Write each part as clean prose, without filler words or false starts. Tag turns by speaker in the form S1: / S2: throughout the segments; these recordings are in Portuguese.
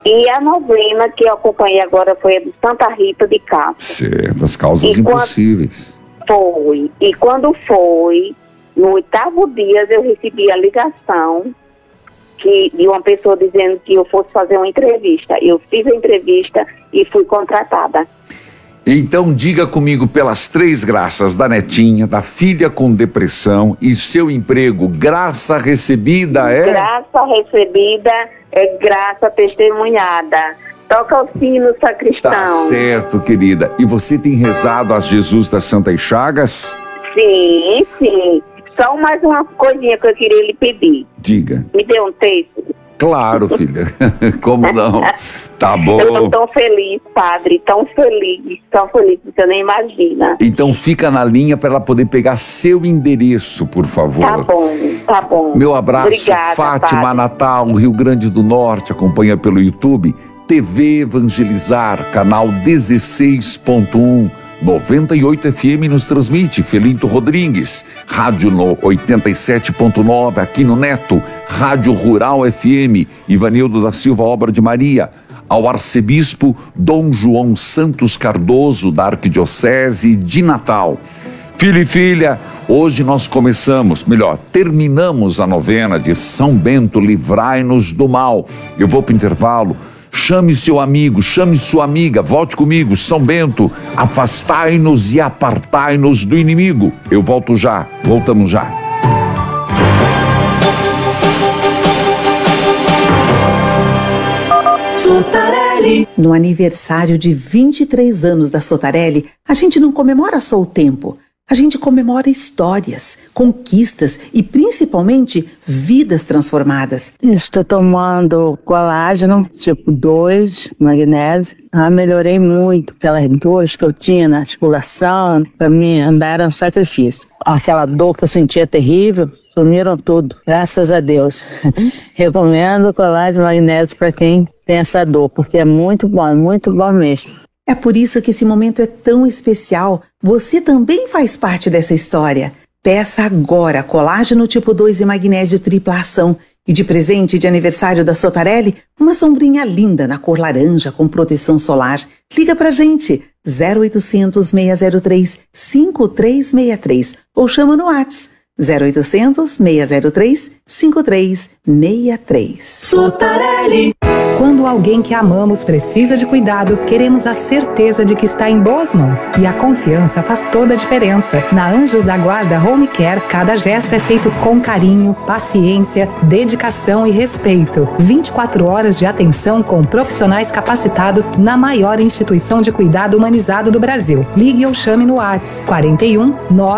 S1: E a novena que eu acompanhei agora foi a de Santa Rita de Cássia.
S2: Certo, as causas impossíveis.
S1: Foi. E quando foi, no 8º dia, eu recebi a ligação de uma pessoa dizendo que eu fosse fazer uma entrevista. Eu fiz a entrevista e fui contratada.
S2: Então diga comigo, pelas 3 graças da netinha, da filha com depressão e seu emprego, graça recebida é?
S1: Graça recebida é graça testemunhada. Toca o sino, sacristão.
S2: Tá certo, querida. E você tem rezado a Jesus das Santas Chagas?
S1: Sim, sim. Só mais uma coisinha que eu queria lhe pedir.
S2: Diga.
S1: Me dê um texto.
S2: Claro, filha. Como não? Tá bom.
S1: Eu tô tão feliz, padre. Tão feliz, você nem imagina.
S2: Então fica na linha para ela poder pegar seu endereço, por favor.
S1: Tá bom.
S2: Meu abraço.
S1: Obrigada,
S2: Fátima,
S1: padre.
S2: Natal, Rio Grande do Norte, acompanha pelo YouTube. TV Evangelizar, canal 16.1. 98 FM nos transmite Felinto Rodrigues, rádio no 87.9 aqui no Neto, Rádio Rural FM, Ivanildo da Silva, Obra de Maria, ao arcebispo Dom João Santos Cardoso, da Arquidiocese de Natal. Filho e filha, hoje nós terminamos a novena de São Bento, livrai-nos do mal. Eu vou para o intervalo. Chame seu amigo, chame sua amiga, volte comigo, São Bento, afastai-nos e apartai-nos do inimigo. Eu volto já, voltamos já.
S3: Sotarelli. No aniversário de 23 anos da Sotarelli, a gente não comemora só o tempo. A gente comemora histórias, conquistas e principalmente vidas transformadas.
S4: Estou tomando colágeno tipo 2, magnésio. Melhorei muito. Aquelas dores que eu tinha na articulação, para mim andar era um sacrifício. Aquela dor que eu sentia terrível, sumiram tudo, graças a Deus. Recomendo colágeno magnésio para quem tem essa dor, porque é muito bom mesmo.
S3: É por isso que esse momento é tão especial. Você também faz parte dessa história. Peça agora colágeno tipo 2 e magnésio tripla ação. E de presente de aniversário da Sotarelli, uma sombrinha linda na cor laranja com proteção solar. Liga pra gente, 0800 603 5363 ou chama no WhatsApp 0800 603 5363.
S5: Sotarelli. Quando alguém que amamos precisa de cuidado, queremos a certeza de que está em boas mãos. E a confiança faz toda a diferença. Na Anjos da Guarda Home Care, cada gesto é feito com carinho, paciência, dedicação e respeito. 24 horas de atenção com profissionais capacitados na maior instituição de cuidado humanizado do Brasil. Ligue ou chame no WhatsApp 41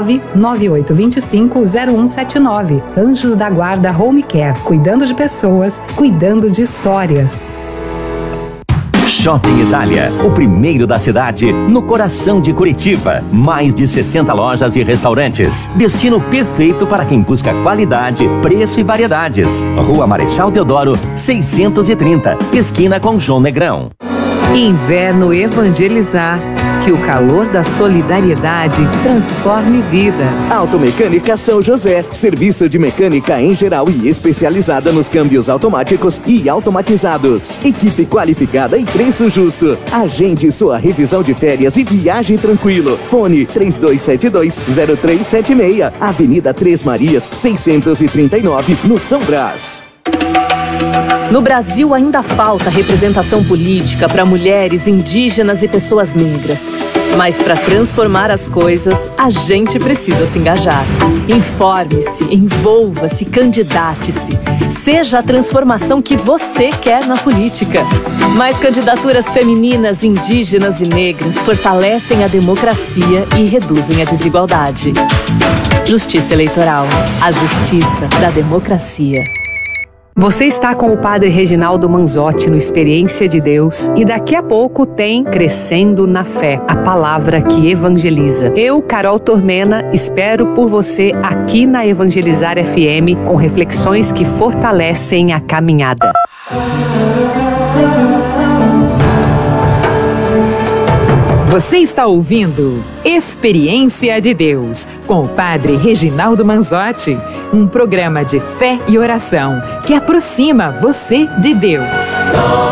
S5: 99825 0179. Anjos da Guarda Home Care, cuidando de pessoas, cuidando de histórias.
S6: Shopping Itália, o primeiro da cidade, no coração de Curitiba. Mais de 60 lojas e restaurantes. Destino perfeito para quem busca qualidade, preço e variedades. Rua Marechal Deodoro, 630, esquina com João Negrão.
S7: Inverno Evangelizar. Que o calor da solidariedade transforme vidas.
S8: Automecânica São José. Serviço de mecânica em geral e especializada nos câmbios automáticos e automatizados. Equipe qualificada e preço justo. Agende sua revisão de férias e viaje tranquilo. Fone 3272-0376. Avenida Três Marias, 639, no São Brás.
S9: No Brasil ainda falta representação política para mulheres, indígenas e pessoas negras. Mas para transformar as coisas, a gente precisa se engajar. Informe-se, envolva-se, candidate-se. Seja a transformação que você quer na política. Mais candidaturas femininas, indígenas e negras fortalecem a democracia e reduzem a desigualdade. Justiça Eleitoral. A justiça da democracia.
S5: Você está com o Padre Reginaldo Manzotti no Experiência de Deus e daqui a pouco tem Crescendo na Fé, a palavra que evangeliza. Eu, Carol Tormena, espero por você aqui na Evangelizar FM com reflexões que fortalecem a caminhada. Você está ouvindo Experiência de Deus, com o Padre Reginaldo Manzotti, um programa de fé e oração que aproxima você de Deus.